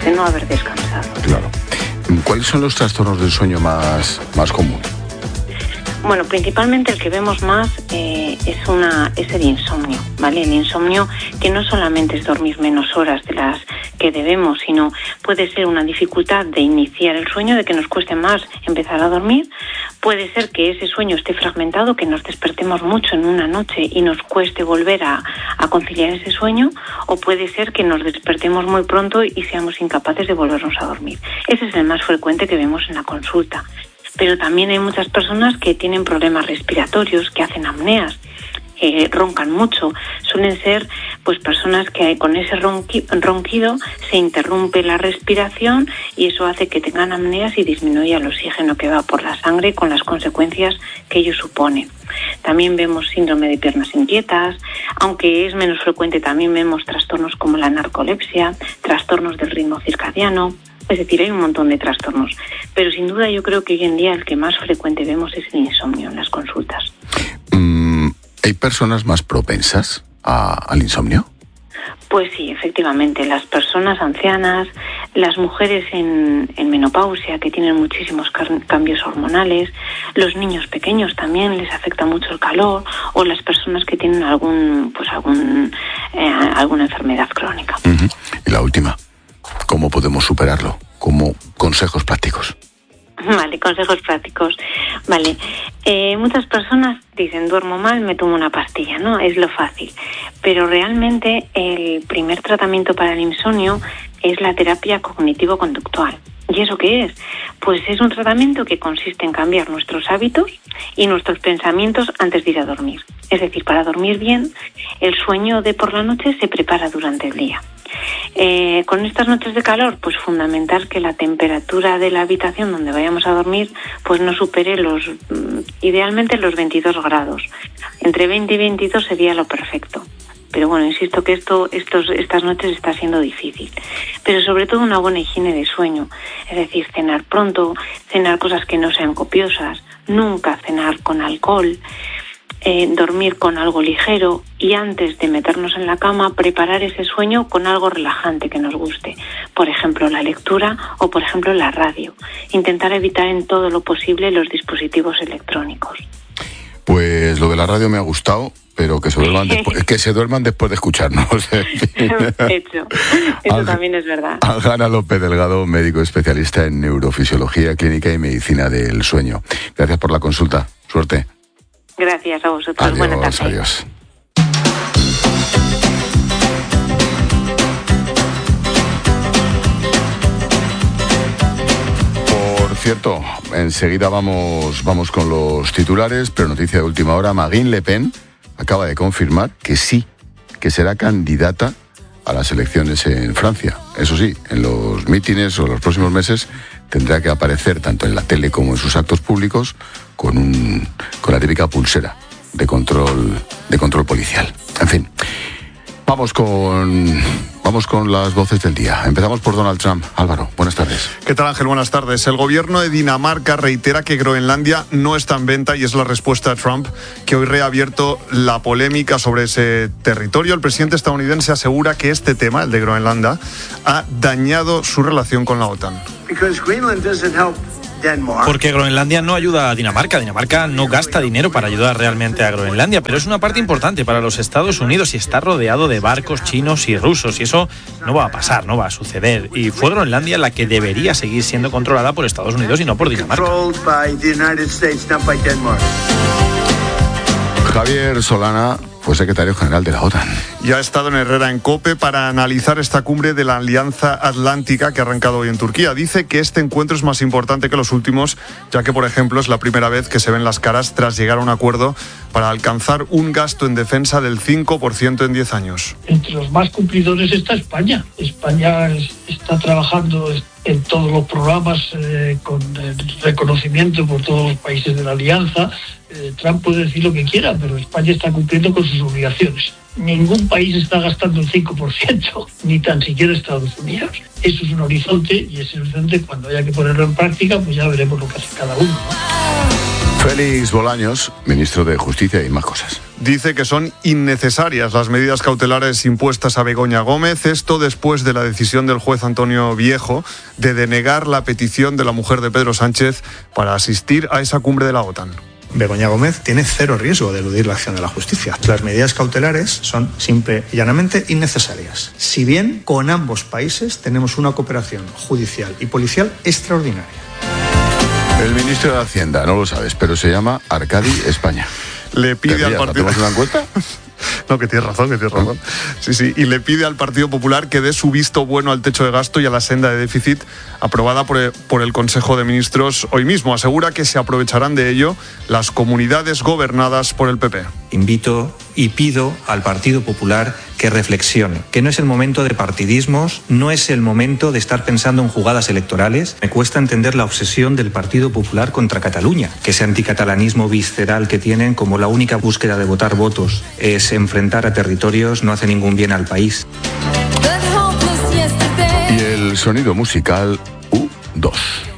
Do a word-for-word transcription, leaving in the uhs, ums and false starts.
de no haber descansado. Claro. ¿Cuáles son los trastornos del sueño más, más comunes? Bueno, principalmente el que vemos más eh, es, una, es el insomnio, ¿vale? El insomnio que no solamente es dormir menos horas de las que debemos, sino puede ser una dificultad de iniciar el sueño, de que nos cueste más empezar a dormir. Puede ser que ese sueño esté fragmentado, que nos despertemos mucho en una noche y nos cueste volver a, a conciliar ese sueño, o puede ser que nos despertemos muy pronto y seamos incapaces de volvernos a dormir. Ese es el más frecuente que vemos en la consulta. Pero también hay muchas personas que tienen problemas respiratorios, que hacen apneas, eh, roncan mucho. Suelen ser pues personas que con ese ronqui, ronquido se interrumpe la respiración y eso hace que tengan apneas y disminuya el oxígeno que va por la sangre con las consecuencias que ello supone. También vemos síndrome de piernas inquietas, aunque es menos frecuente, también vemos trastornos como la narcolepsia, trastornos del ritmo circadiano. Es decir, hay un montón de trastornos, pero sin duda yo creo que hoy en día el que más frecuente vemos es el insomnio en las consultas. Mm, ¿Hay personas más propensas a, al insomnio? Pues sí, efectivamente, las personas ancianas, las mujeres en, en menopausia que tienen muchísimos car- cambios hormonales, los niños pequeños también les afecta mucho el calor, o las personas que tienen algún, pues algún, eh, alguna enfermedad crónica. Uh-huh. Y la última, ¿cómo podemos superarlo? Como consejos prácticos. Vale, consejos prácticos. Vale, eh, muchas personas dicen, duermo mal, me tomo una pastilla, ¿no? Es lo fácil. Pero realmente el primer tratamiento para el insomnio es la terapia cognitivo-conductual. ¿Y eso qué es? Pues es un tratamiento que consiste en cambiar nuestros hábitos y nuestros pensamientos antes de ir a dormir. Es decir, para dormir bien, el sueño de por la noche se prepara durante el día. Eh, con estas noches de calor, pues fundamental que la temperatura de la habitación donde vayamos a dormir pues no supere los, idealmente los veintidós grados. Entre veinte y veintidós sería lo perfecto. Pero bueno, insisto que esto, estos, estas noches está siendo difícil. Pero sobre todo una buena higiene de sueño. Es decir, cenar pronto, cenar cosas que no sean copiosas, nunca cenar con alcohol, eh, dormir con algo ligero y antes de meternos en la cama, preparar ese sueño con algo relajante que nos guste. Por ejemplo, la lectura o, por ejemplo, la radio. Intentar evitar en todo lo posible los dispositivos electrónicos. Pues lo de la radio me ha gustado, pero que se duerman después, que se duerman después de escucharnos. Hecho. Eso Al, también es verdad. Aljana López Delgado, médico especialista en neurofisiología clínica y medicina del sueño. Gracias por la consulta. Suerte. Gracias a vosotros. Adiós, Buenas tardes. Adiós. Cierto, enseguida vamos, vamos con los titulares, pero noticia de última hora, Marine Le Pen acaba de confirmar que sí, que será candidata a las elecciones en Francia. Eso sí, en los mítines o los próximos meses tendrá que aparecer tanto en la tele como en sus actos públicos con, un, con la típica pulsera de control, de control policial. En fin, vamos con... Vamos con las voces del día. Empezamos por Donald Trump. Álvaro, buenas tardes. ¿Qué tal, Ángel? Buenas tardes. El gobierno de Dinamarca reitera que Groenlandia no está en venta y es la respuesta de Trump, que hoy ha reabierto la polémica sobre ese territorio. El presidente estadounidense asegura que este tema, el de Groenlandia, ha dañado su relación con la OTAN. Porque Groenlandia no ayuda a Dinamarca. Dinamarca no gasta dinero para ayudar realmente a Groenlandia, pero es una parte importante para los Estados Unidos y está rodeado de barcos chinos y rusos, y eso no va a pasar, no va a suceder. Y fue Groenlandia la que debería seguir siendo controlada por Estados Unidos y no por Dinamarca. Javier Solana fue secretario general de la OTAN. Y ha estado en Herrera en COPE para analizar esta cumbre de la Alianza Atlántica que ha arrancado hoy en Turquía. Dice que este encuentro es más importante que los últimos, ya que, por ejemplo, es la primera vez que se ven las caras tras llegar a un acuerdo para alcanzar un gasto en defensa del cinco por ciento en diez años. Entre los más cumplidores está España. España está trabajando en todos los programas eh, con reconocimiento por todos los países de la Alianza. Eh, Trump puede decir lo que quiera, pero España está cumpliendo con sus obligaciones. Ningún país está gastando el cinco por ciento, ni tan siquiera Estados Unidos. Eso es un horizonte, y ese horizonte, cuando haya que ponerlo en práctica, pues ya veremos lo que hace cada uno, ¿no? Félix Bolaños, ministro de Justicia y más cosas. Dice que son innecesarias las medidas cautelares impuestas a Begoña Gómez, esto después de la decisión del juez Antonio Viejo de denegar la petición de la mujer de Pedro Sánchez para asistir a esa cumbre de la OTAN. Begoña Gómez tiene cero riesgo de eludir la acción de la justicia. Las medidas cautelares son simple y llanamente innecesarias. Si bien con ambos países tenemos una cooperación judicial y policial extraordinaria. El ministro de Hacienda, no lo sabes, pero se llama Arcadi España. Le pide al partido... ¿Hacemos una encuesta? No, que tienes razón, que tienes razón. Sí, sí, y le pide al Partido Popular que dé su visto bueno al techo de gasto y a la senda de déficit aprobada por el, por el Consejo de Ministros hoy mismo. Asegura que se aprovecharán de ello las comunidades gobernadas por el P P. Invito y pido al Partido Popular que reflexione, que no es el momento de partidismos, no es el momento de estar pensando en jugadas electorales. Me cuesta entender la obsesión del Partido Popular contra Cataluña, que ese anticatalanismo visceral que tienen como la única búsqueda de votar votos es enfrentar a territorios, no hace ningún bien al país. Y el sonido musical U dos.